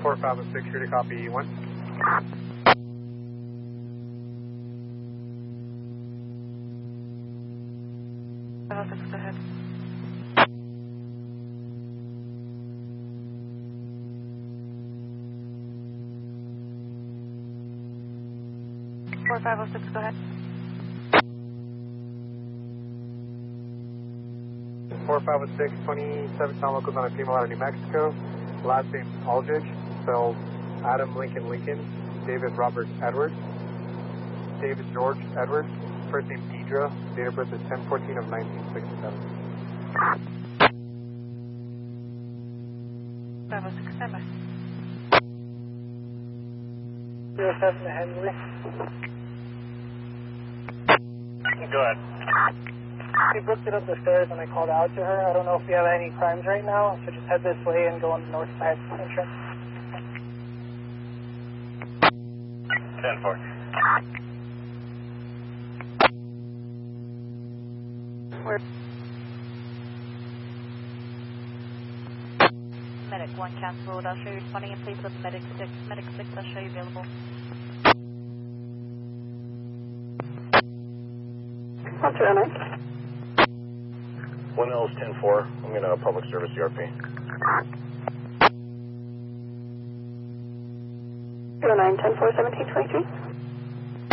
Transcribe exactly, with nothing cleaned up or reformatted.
four five oh six, here to copy one. five oh six, go ahead. four five oh six, go ahead. four five oh six, twenty-seven town locals on a female out of New Mexico. Last name Aldrich, spelled Adam Lincoln Lincoln, David Robert Edwards, David George Edwards, first name Deidre, date of birth is ten fourteen of nineteen sixty-seven. five oh six, stand by. zero seven to Henry. Go ahead. She booked it up the stairs and I called out to her. I don't know if we have any crimes right now, so just head this way and go on the north side entrance. ten four. Where? Medic one canceled. I'll show you responding in place of medic six. Medic six, I'll show you available. What's your name? One L's ten four. I'm going to public service C R P. zero nine ten four seventeen twenty-three.